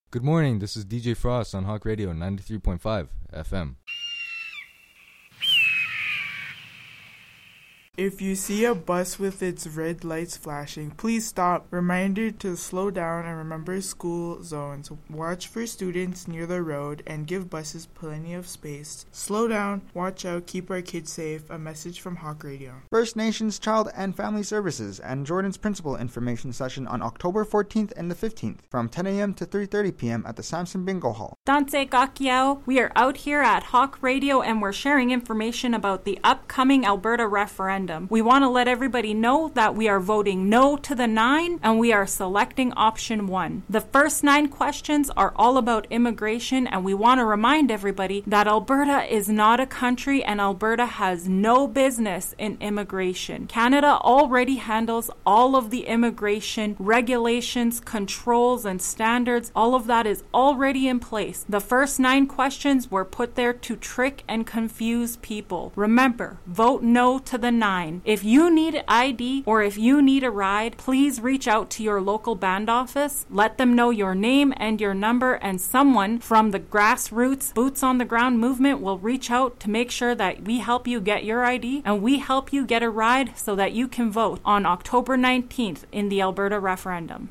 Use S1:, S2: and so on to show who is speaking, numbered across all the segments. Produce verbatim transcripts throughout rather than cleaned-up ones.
S1: Good morning, this is D J Frost on Hawk Radio ninety-three point five F M.
S2: If you see a bus with its red lights flashing, please stop. Reminder to slow down and remember school zones. Watch for students near the road and give buses plenty of space. Slow down, watch out, keep our kids safe. A message from Hawk Radio.
S3: First Nations Child and Family Services and Jordan's Principal Information Session on October fourteenth and the fifteenth from ten a.m. to three thirty p.m. at the Samson Bingo Hall.
S4: Dance Gakiao, we are out here at Hawk Radio and we're sharing information about the upcoming Alberta referendum. We want to let everybody know that we are voting no to the nine and we are selecting option one. The first nine questions are all about immigration, and we want to remind everybody that Alberta is not a country and Alberta has no business in immigration. Canada already handles all of the immigration regulations, controls, and standards. All of that is already in place. The first nine questions were put there to trick and confuse people. Remember, vote no to the nine. If you need I D or if you need a ride, please reach out to your local band office. Let them know your name and your number, and someone from the grassroots boots on the ground movement will reach out to make sure that we help you get your I D and we help you get a ride so that you can vote on October nineteenth in the Alberta referendum.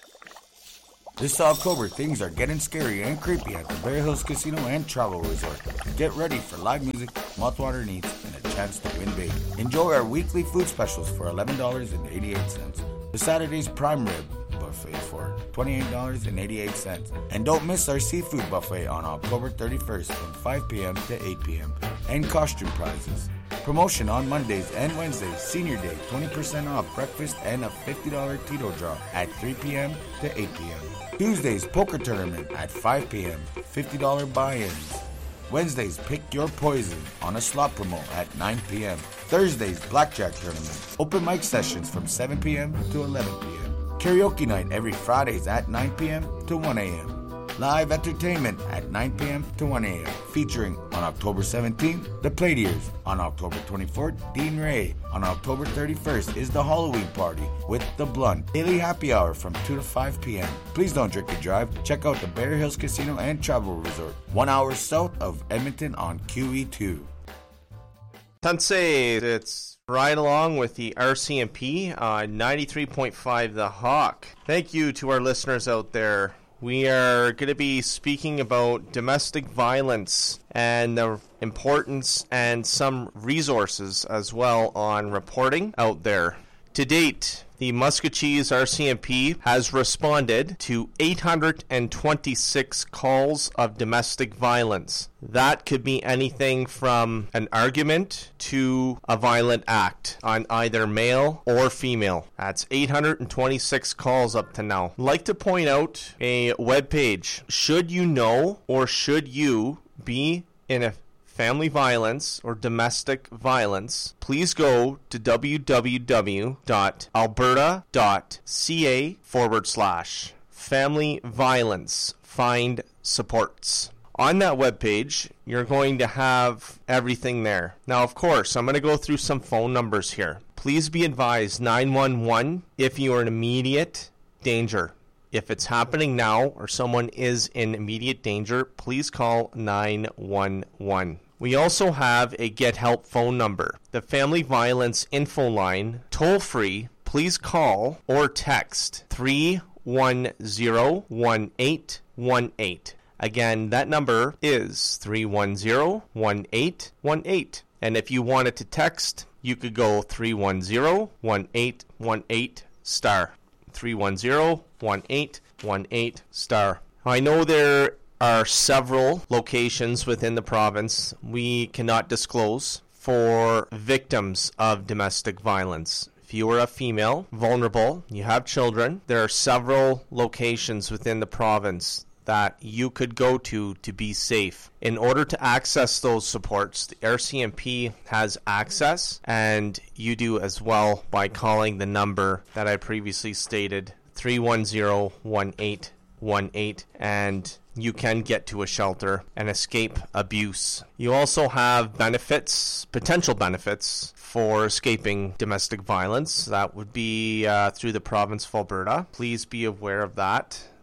S5: This October, things are getting scary and creepy at the Bear Hills Casino and Travel Resort. Get ready for live music, mouthwatering eats, and a chance to win big. Enjoy our weekly food specials for eleven dollars and eighty-eight cents. The Saturday's prime rib buffet for twenty-eight dollars and eighty-eight cents. And don't miss our seafood buffet on October thirty-first from five p.m. to eight p.m. And costume prizes. Promotion on Mondays and Wednesdays, Senior Day, twenty percent off breakfast and a fifty dollars Tito draw at three p.m. to eight p.m. Tuesdays, poker tournament at five p.m., fifty dollars buy-ins. Wednesdays, pick your poison on a slot promo at nine p.m. Thursdays, blackjack tournament. Open mic sessions from seven p.m. to eleven p.m. Karaoke night every Fridays at nine p.m. to one a.m. Live entertainment at nine p.m. to one a.m. Featuring on October seventeenth, The Platiers. On October twenty-fourth, Dean Ray. On October thirty-first is the Halloween party with The Blunt. Daily happy hour from two to five p.m. Please don't drink and drive. Check out the Bear Hills Casino and Travel Resort, one hour south of Edmonton on Q E two.
S6: Tansei, it's right along with the R C M P on ninety-three point five The Hawk. Thank you to our listeners out there. We are going to be speaking about domestic violence and the importance and some resources as well on reporting out there. To date, the Muscatchees R C M P has responded to eight hundred twenty-six calls of domestic violence. That could be anything from an argument to a violent act on either male or female. That's eight hundred twenty-six calls up to now. I'd like to point out a webpage. Should you know or should you be in a family violence or domestic violence, please go to www.alberta.ca forward slash family violence find supports. On that webpage, you're going to have everything there. Now, of course, I'm going to go through some phone numbers here. Please be advised nine one one if you are in immediate danger. If it's happening now or someone is in immediate danger, please call nine one one. We also have a Get Help phone number. The Family Violence Info Line, toll free. Please call or text three one zero, one eight one eight. Again, that number is three one zero, one eight one eight. And if you wanted to text, you could go three one zero, one eight one eight star. three one zero, one eight one eight star. I know there are several locations within the province we cannot disclose for victims of domestic violence. If you are a female, vulnerable, you have children, there are several locations within the province that you could go to to be safe. In order to access those supports, the R C M P has access, and you do as well by calling the number that I previously stated, three one zero, one eight one eight, and you can get to a shelter and escape abuse. You also have benefits, potential benefits, for escaping domestic violence. That would be uh, through the province of Alberta. Please be aware of that.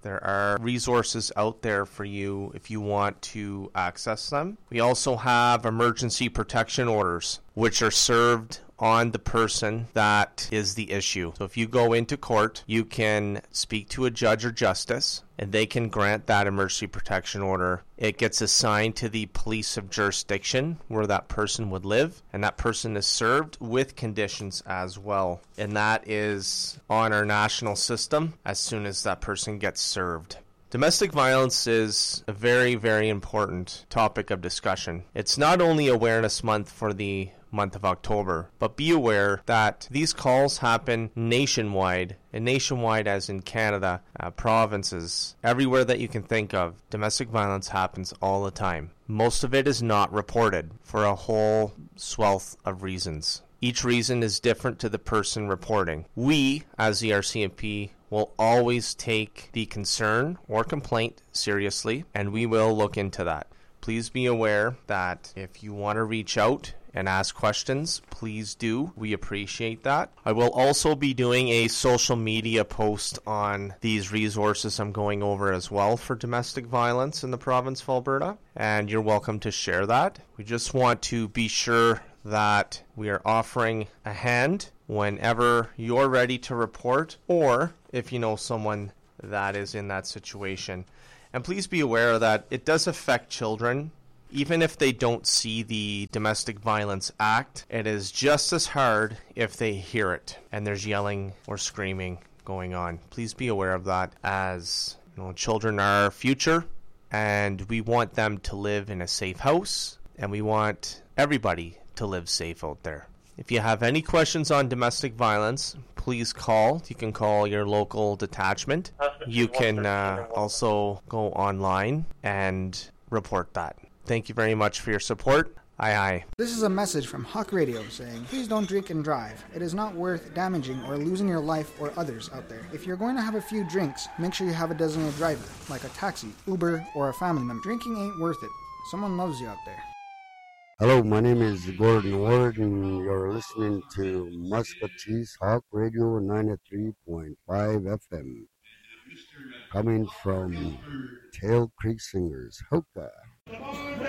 S6: There are resources out there for you if you want to access them. We also have emergency protection orders, which are served on the person that is the issue. So if you go into court, you can speak to a judge or justice, and they can grant that emergency protection order. It gets assigned to the police of jurisdiction where that person would live, and that person is served with conditions as well. And that is on our national system as soon as that person gets served. Domestic violence is a very, very important topic of discussion. It's not only Awareness Month for the month of October, but be aware that these calls happen nationwide, and nationwide as in Canada, uh, provinces, everywhere that you can think of. Domestic violence happens all the time. Most of it is not reported for a whole swath of reasons. Each reason is different to the person reporting. We, as the R C M P, will always take the concern or complaint seriously, and we will look into that. Please be aware that if you want to reach out and ask questions, please do. We appreciate that. I will also be doing a social media post on these resources I'm going over as well for domestic violence in the province of Alberta, and you're welcome to share that. We just want to be sure that we are offering a hand whenever you're ready to report, or if you know someone that is in that situation. And please be aware that it does affect children. Even if they don't see the Domestic Violence Act, it is just as hard if they hear it and there's yelling or screaming going on. Please be aware of that, as you know, children are our future, and we want them to live in a safe house, and we want everybody to live safe out there. If you have any questions on domestic violence, please call. You can call your local detachment. You can uh, also go online and report that. Thank you very much for your support. Aye, aye.
S3: This is a message from Hawk Radio saying, please don't drink and drive. It is not worth damaging or losing your life or others out there. If you're going to have a few drinks, make sure you have a designated driver, like a taxi, Uber, or a family member. Drinking ain't worth it. Someone loves you out there.
S7: Hello, my name is Gordon Ward, and you're listening to Muscatine Hawk Radio ninety-three point five F M. Coming from Tail Creek Singers, Hoka.